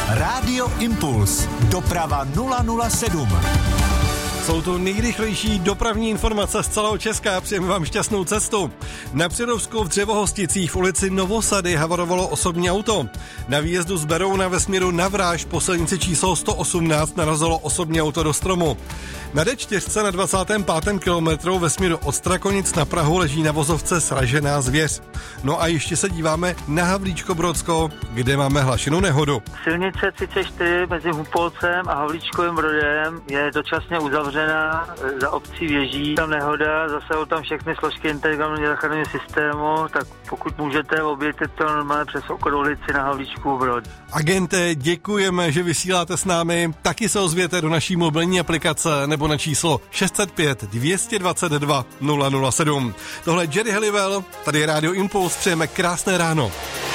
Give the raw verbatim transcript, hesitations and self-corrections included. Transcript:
Rádio Impuls. Doprava nula nula sedm. Jsou to nejrychlejší dopravní informace z celého Česka. Přejeme vám šťastnou cestu. Na Přerovsku v Dřevohosticích v ulici Novosady havarovalo osobní auto. Na výjezdu z Berouna ve směru na Vráž po silnici číslo sto osmnáct narazilo osobní auto do stromu. Na D čtyři na dvacátém pátém kilometru ve směru od Strakonic na Prahu leží na vozovce sražená zvěř. No a ještě se díváme na Havlíčko-Brodsko, kde máme hlášenou nehodu. Silnice třicet čtyři mezi Humpolcem a Havlíčkovým Brodem je dočasně uzavřená za obcí Věží. Tam nehoda, zasahují tam všechny složky integrovaného záchranného systému, tak pokud můžete, objevte to normálně přes okolo ulici na Havlíčkův Brod. Agente, děkujeme, že vysíláte s námi. Taky se ozvěte do naší mobilní aplikace nebo na číslo šest set pět dvě stě dvacet dva nula nula sedm. Tohle je Jerry Halliwell, tady je Rádio Impuls, přejeme krásné ráno.